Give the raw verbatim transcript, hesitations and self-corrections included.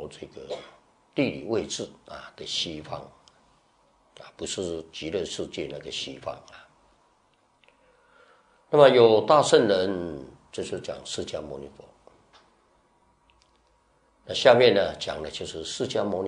这个地理位置啊的西方啊，不是极乐世界那个西方啊。那么有大圣人就是讲释迦牟尼佛，那下面呢讲的就是释迦牟尼